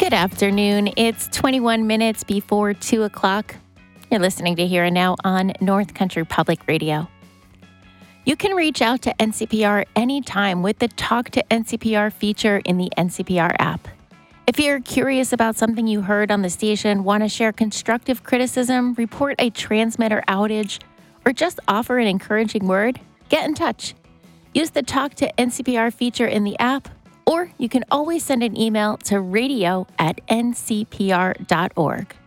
Good afternoon. It's 21 minutes before 2 o'clock. You're listening to Here and Now on North Country Public Radio. You can reach out to NCPR anytime with the Talk to NCPR feature in the NCPR app. If you're curious about something you heard on the station, want to share constructive criticism, report a transmitter outage, or just offer an encouraging word, get in touch. Use the Talk to NCPR feature in the app, or you can always send an email to radio@ncpr.org.